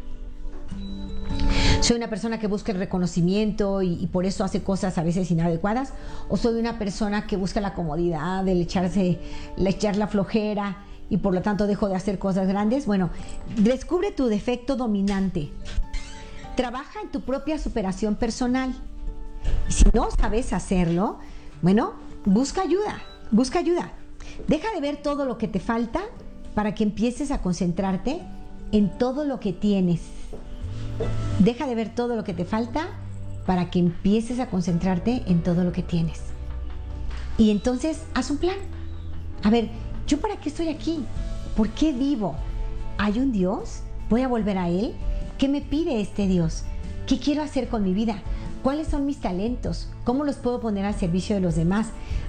¿Soy una persona que busca el reconocimiento y, y por eso hace cosas a veces inadecuadas? ¿O soy una persona que busca la comodidad, el echarse, el echar la flojera y por lo tanto dejo de hacer cosas grandes? Bueno, descubre tu defecto dominante. Trabaja en tu propia superación personal. Y si no sabes hacerlo, bueno, busca ayuda, busca ayuda. Deja de ver todo lo que te falta para que empieces a concentrarte en todo lo que tienes. Deja de ver todo lo que te falta para que empieces a concentrarte en todo lo que tienes. Y entonces, haz un plan. A ver, ¿yo para qué estoy aquí? ¿Por qué vivo? ¿Hay un Dios? ¿Voy a volver a Él? ¿Qué me pide este Dios? ¿Qué quiero hacer con mi vida? ¿Cuáles son mis talentos? ¿Cómo los puedo poner al servicio de los demás? Haz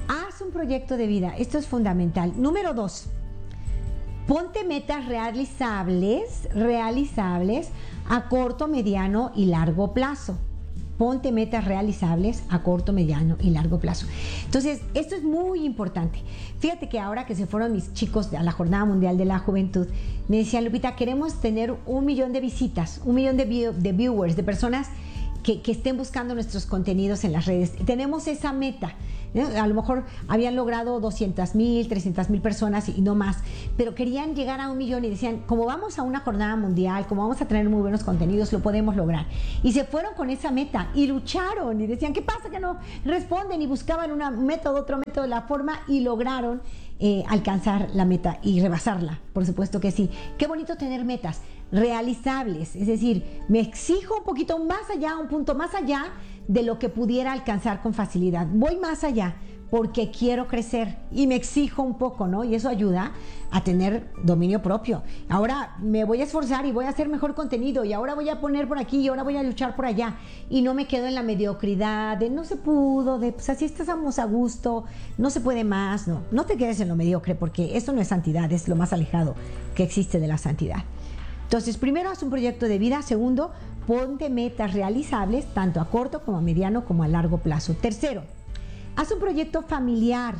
un proyecto de vida. Esto es fundamental. Número dos, ponte metas realizables, realizables a corto, mediano y largo plazo. Ponte metas realizables a corto, mediano y largo plazo. Entonces, esto es muy importante. Fíjate que ahora que se fueron mis chicos a la Jornada Mundial de la Juventud, me decían, Lupita, queremos tener un millón de visitas, un millón de, view, de viewers, de personas que, que estén buscando nuestros contenidos en las redes. Tenemos esa meta. ¿no? A lo mejor habían logrado doscientas mil, trescientas mil personas y no más, pero querían llegar a un millón y decían, como vamos a una jornada mundial, como vamos a tener muy buenos contenidos, lo podemos lograr. Y se fueron con esa meta y lucharon y decían, ¿qué pasa que no responden? Y buscaban un método, otro método, la forma, y lograron eh, alcanzar la meta y rebasarla. Por supuesto que sí. Qué bonito tener metas realizables, es decir, me exijo un poquito más allá, un punto más allá de lo que pudiera alcanzar con facilidad. Voy más allá porque quiero crecer y me exijo un poco, ¿no? Y eso ayuda a tener dominio propio. Ahora me voy a esforzar y voy a hacer mejor contenido y ahora voy a poner por aquí y ahora voy a luchar por allá y no me quedo en la mediocridad de no se pudo, de pues así estamos a gusto, no se puede más. No, no te quedes en lo mediocre porque eso no es santidad, es lo más alejado que existe de la santidad. Entonces, primero, haz un proyecto de vida. Segundo, ponte metas realizables tanto a corto como a mediano como a largo plazo. Tercero, haz un proyecto familiar.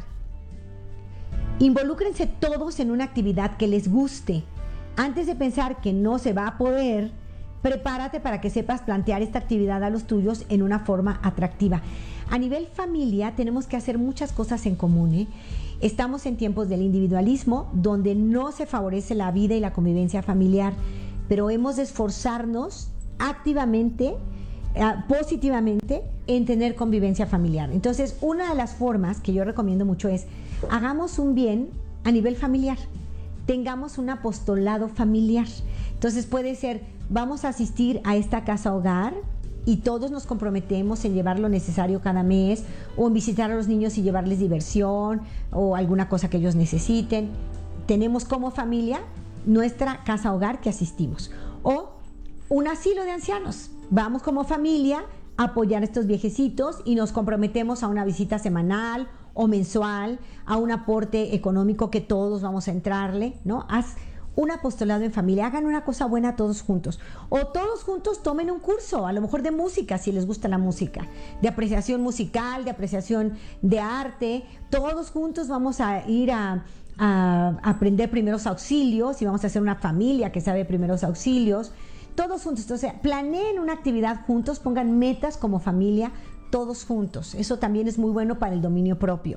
Involúcrense todos en una actividad que les guste. Antes de pensar que no se va a poder, prepárate para que sepas plantear esta actividad a los tuyos en una forma atractiva. A nivel familia tenemos que hacer muchas cosas en común, ¿eh? Estamos en tiempos del individualismo donde no se favorece la vida y la convivencia familiar, pero hemos de esforzarnos activamente, eh, positivamente, en tener convivencia familiar. Entonces, una de las formas que yo recomiendo mucho es, hagamos un bien a nivel familiar, tengamos un apostolado familiar. Entonces puede ser, vamos a asistir a esta casa hogar y todos nos comprometemos en llevar lo necesario cada mes, o en visitar a los niños y llevarles diversión o alguna cosa que ellos necesiten. Tenemos como familia nuestra casa hogar que asistimos, o un asilo de ancianos. Vamos como familia a apoyar a estos viejecitos y nos comprometemos a una visita semanal o mensual, a un aporte económico que todos vamos a entrarle, ¿no? Haz un apostolado en familia, hagan una cosa buena todos juntos, o todos juntos tomen un curso, a lo mejor de música, si les gusta la música, de apreciación musical, de apreciación de arte. Todos juntos vamos a ir a, a aprender primeros auxilios y vamos a hacer una familia que sabe primeros auxilios, todos juntos. Entonces, planeen una actividad juntos, pongan metas como familia, todos juntos. Eso también es muy bueno para el dominio propio.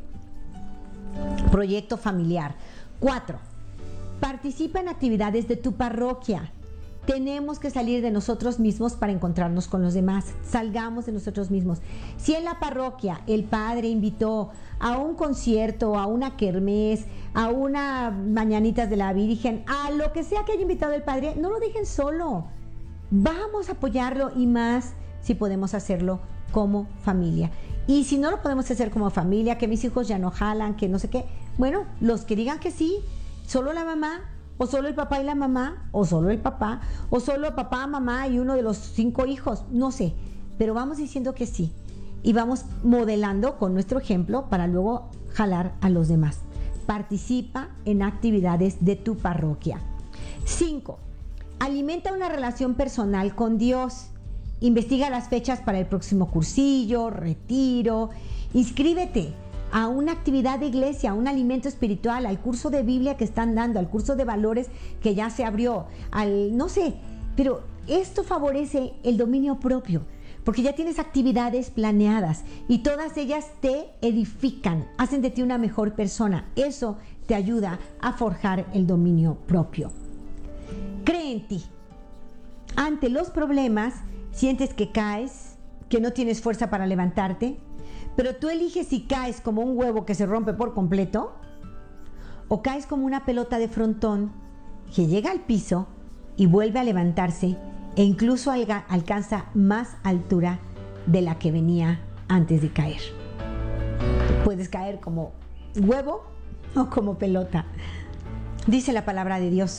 Proyecto familiar. Cuatro, participa en actividades de tu parroquia. Tenemos que salir de nosotros mismos para encontrarnos con los demás. Salgamos de nosotros mismos. Si en la parroquia el padre invitó a un concierto, a una kermés, a una mañanitas de la Virgen, a lo que sea que haya invitado el padre, no lo dejen solo. Vamos a apoyarlo, y más si podemos hacerlo como familia. Y si no lo podemos hacer como familia, que mis hijos ya no jalan, que no sé qué, bueno, los que digan que sí, solo la mamá, o solo el papá y la mamá, o solo el papá, o solo papá, mamá y uno de los cinco hijos, no sé, pero vamos diciendo que sí y vamos modelando con nuestro ejemplo para luego jalar a los demás. Participa en actividades de tu parroquia. Cinco, alimenta una relación personal con Dios. Investiga las fechas para el próximo cursillo, retiro, inscríbete a una actividad de iglesia, a un alimento espiritual, al curso de Biblia que están dando, al curso de valores que ya se abrió, al no sé, pero esto favorece el dominio propio, porque ya tienes actividades planeadas y todas ellas te edifican, hacen de ti una mejor persona. Eso te ayuda a forjar el dominio propio. Cree en ti. Ante los problemas, sientes que caes, que no tienes fuerza para levantarte, pero tú eliges si caes como un huevo que se rompe por completo o caes como una pelota de frontón que llega al piso y vuelve a levantarse e incluso alcanza más altura de la que venía antes de caer. Puedes caer como huevo o como pelota. Dice la palabra de Dios: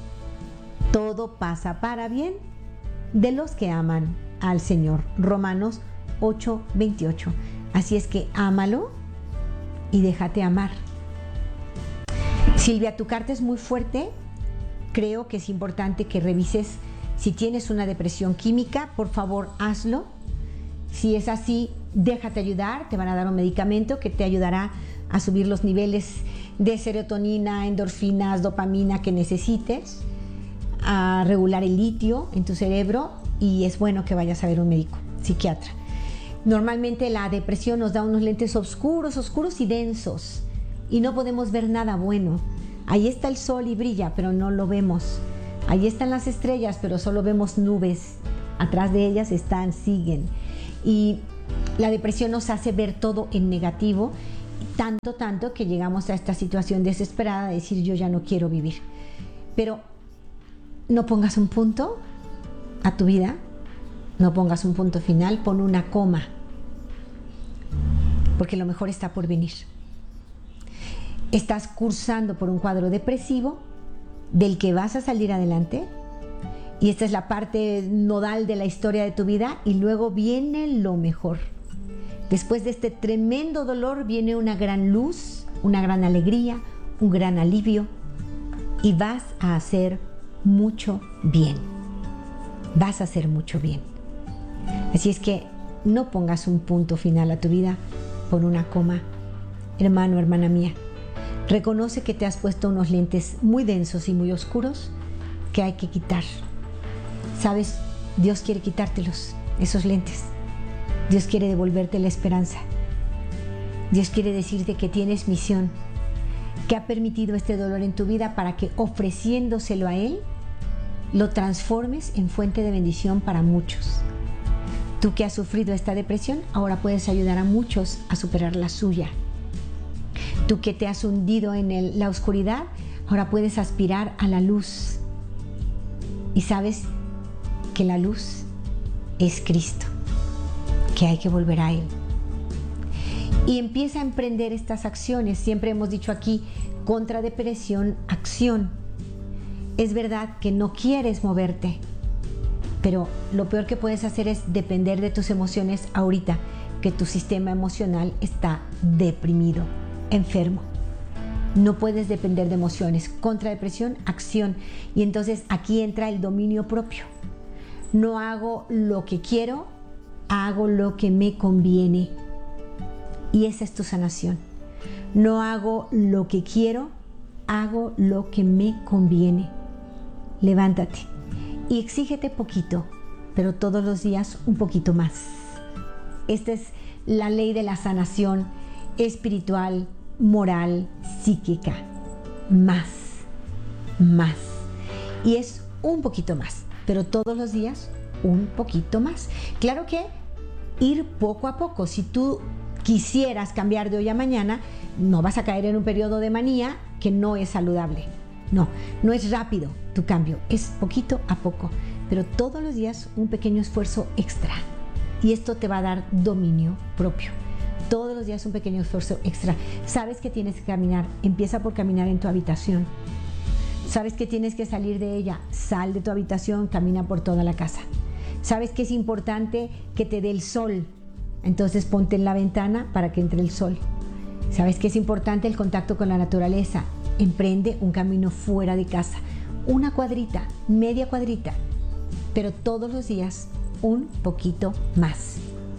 todo pasa para bien de los que aman al Señor. Romanos ocho veintiocho. Así es que ámalo, y déjate amar. Silvia, tu carta es muy fuerte. Creo que es importante que revises si tienes una depresión química. Por favor, hazlo. Si es así, déjate ayudar. Te van a dar un medicamento que te ayudará a subir los niveles de serotonina, endorfinas, dopamina que necesites, a regular el litio en tu cerebro, y es bueno que vayas a ver un médico, psiquiatra. Normalmente la depresión nos da unos lentes oscuros, oscuros y densos, y no podemos ver nada bueno. Ahí está el sol y brilla, pero no lo vemos. Ahí están las estrellas, pero solo vemos nubes. Atrás de ellas están, siguen. Y la depresión nos hace ver todo en negativo, tanto, tanto que llegamos a esta situación desesperada de decir yo ya no quiero vivir. Pero no pongas un punto a tu vida, no pongas un punto final, pon una coma, porque lo mejor está por venir. Estás cursando por un cuadro depresivo del que vas a salir adelante, y esta es la parte nodal de la historia de tu vida, y luego viene lo mejor. Después de este tremendo dolor viene una gran luz, una gran alegría, un gran alivio, y vas a hacer mucho bien. Vas a hacer mucho bien. Así es que no pongas un punto final a tu vida, pon una coma. Hermano, hermana mía, reconoce que te has puesto unos lentes muy densos y muy oscuros que hay que quitar. ¿Sabes? Dios quiere quitártelos, esos lentes. Dios quiere devolverte la esperanza. Dios quiere decirte que tienes misión, que ha permitido este dolor en tu vida para que, ofreciéndoselo a Él, lo transformes en fuente de bendición para muchos. Tú que has sufrido esta depresión, ahora puedes ayudar a muchos a superar la suya. Tú que te has hundido en el, la oscuridad, ahora puedes aspirar a la luz. Y sabes que la luz es Cristo, que hay que volver a Él. Y empieza a emprender estas acciones. Siempre hemos dicho aquí, contra depresión, acción. Es verdad que no quieres moverte, pero lo peor que puedes hacer es depender de tus emociones ahorita, que tu sistema emocional está deprimido, enfermo. No puedes depender de emociones. Contra depresión, acción. Y entonces aquí entra el dominio propio. No hago lo que quiero, hago lo que me conviene. Y esa es tu sanación. No hago lo que quiero, hago lo que me conviene. Levántate y exígete poquito, pero todos los días un poquito más. Esta es la ley de la sanación espiritual, moral, psíquica. Más, más. Y es un poquito más, pero todos los días un poquito más. Claro que ir poco a poco. Si tú quisieras cambiar de hoy a mañana, no vas a caer en un periodo de manía que no es saludable. No, no es rápido tu cambio, es poquito a poco, pero todos los días un pequeño esfuerzo extra. Y esto te va a dar dominio propio. Todos los días un pequeño esfuerzo extra. Sabes que tienes que caminar, empieza por caminar en tu habitación. Sabes que tienes que salir de ella, sal de tu habitación, camina por toda la casa. Sabes que es importante que te dé el sol, entonces ponte en la ventana para que entre el sol. Sabes que es importante el contacto con la naturaleza, emprende un camino fuera de casa, una cuadrita, media cuadrita, pero todos los días un poquito más.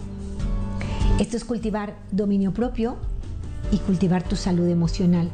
Esto es cultivar dominio propio y cultivar tu salud emocional.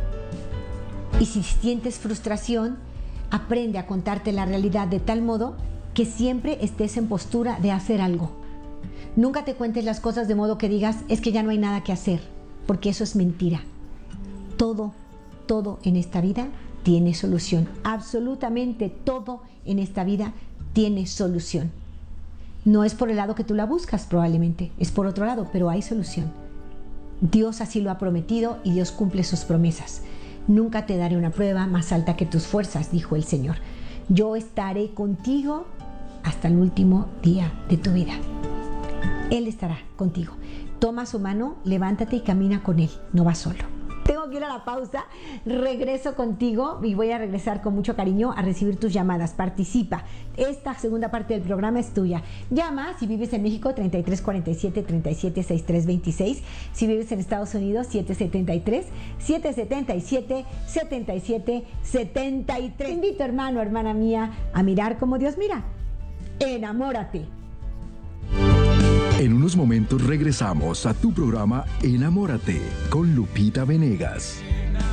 Y si sientes frustración, aprende a contarte la realidad de tal modo que siempre estés en postura de hacer algo. Nunca te cuentes las cosas de modo que digas, es que ya no hay nada que hacer, porque eso es mentira. Todo, todo en esta vida tiene solución. Absolutamente todo en esta vida tiene solución. No es por el lado que tú la buscas, probablemente, es por otro lado, pero hay solución. Dios así lo ha prometido y Dios cumple sus promesas. Nunca te daré una prueba más alta que tus fuerzas, dijo el Señor. Yo estaré contigo hasta el último día de tu vida. Él estará contigo. Toma su mano, levántate y camina con Él. No vas solo. Tengo tengo que ir a la pausa. Regreso contigo y voy a regresar con mucho cariño a recibir tus llamadas. Participa. Esta segunda parte del programa es tuya. Llama si vives en México treinta y tres cuarenta y siete, treinta y siete, sesenta y tres veintiséis. Si vives en Estados Unidos siete setenta y tres, siete setenta y siete, setenta y siete setenta y tres. Te invito, hermano, hermana mía, a mirar como Dios mira. Enamórate. En unos momentos regresamos a tu programa Enamórate con Lupita Venegas.